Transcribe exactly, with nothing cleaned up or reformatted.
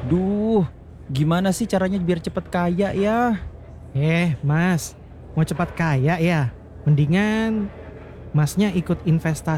Duh, gimana sih caranya biar cepet kaya ya? Eh, Mas, mau cepat kaya ya? Mendingan Masnya ikut investasi